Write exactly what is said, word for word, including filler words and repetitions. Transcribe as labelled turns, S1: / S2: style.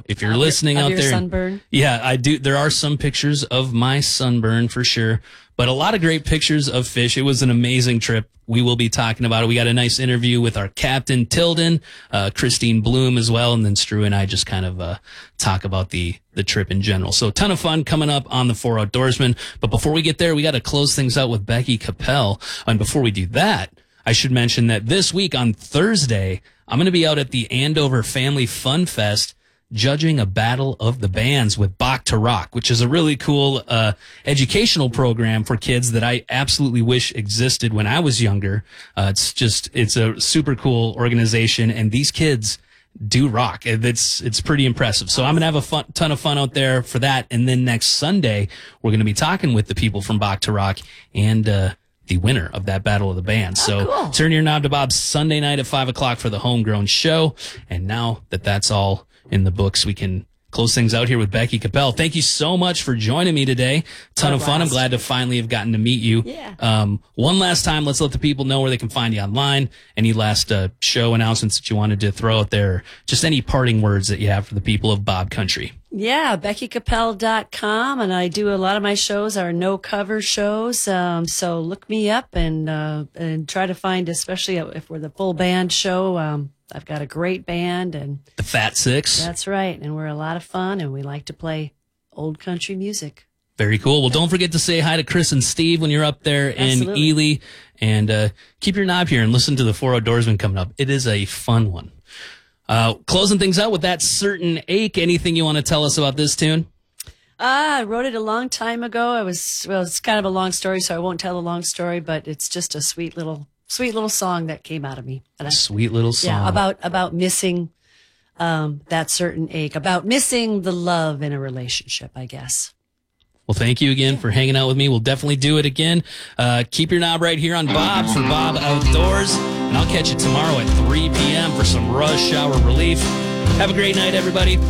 S1: if you're
S2: of
S1: listening
S2: your,
S1: out
S2: of your
S1: there,
S2: sunburn.
S1: yeah, I do. There are some pictures of my sunburn for sure, but a lot of great pictures of fish. It was an amazing trip. We will be talking about it. We got a nice interview with our captain, Tilden, uh, Christine Bloom as well. And then Stru and I just kind of, uh, talk about the, the trip in general. So a ton of fun coming up on the Four Outdoorsmen. But before we get there, we got to close things out with Becky Capel. And before we do that, I should mention that this week on Thursday, I'm going to be out at the Andover Family Fun Fest judging a battle of the bands with Bach to Rock, which is a really cool uh educational program for kids that I absolutely wish existed when I was younger. Uh, it's just, it's a super cool organization, and these kids do rock. It's, it's pretty impressive. So I'm going to have a fun, ton of fun out there for that. And then next Sunday, we're going to be talking with the people from Bach to Rock and, uh, the winner of that battle of the bands.
S2: Oh,
S1: so
S2: cool.
S1: Turn your knob to Bob Sunday night at five o'clock for the homegrown show. And now that that's all in the books, we can close things out here with Becky Capel. Thank you so much for joining me today. Ton of fun. I'm glad to finally have gotten to meet you.
S2: Yeah.
S1: Um, one last time, let's let the people know where they can find you online. Any last uh, show announcements that you wanted to throw out there? Just any parting words that you have for the people of Bob Country.
S2: Yeah, Becky Capel dot com, and I do a lot of my shows are no cover shows. Um, so look me up and uh, and try to find, especially if we're the full band show. Um, I've got a great band, and
S1: The Fat Six.
S2: that's right. And we're a lot of fun, and we like to play old country music.
S1: Very cool. Well, don't forget to say hi to Chris and Steve when you're up there in
S2: Absolutely.
S1: Ely, and uh, keep your knob here and listen to the Four Outdoorsmen coming up. It is a fun one. Uh, closing things out with That Certain Ache. Anything you want to tell us about this tune?
S2: Ah, I wrote it a long time ago. I was, well, it's kind of a long story, so I won't tell a long story, but it's just a sweet little, sweet little song that came out of me. And I,
S1: Sweet little song.
S2: yeah, about, about missing, um, that certain ache, about missing the love in a relationship, I guess.
S1: Well, thank you again for hanging out with me. We'll definitely do it again. Uh, keep your knob right here on Bob for Bob Outdoors. And I'll catch you tomorrow at three p.m. for some rush hour relief. Have a great night, everybody.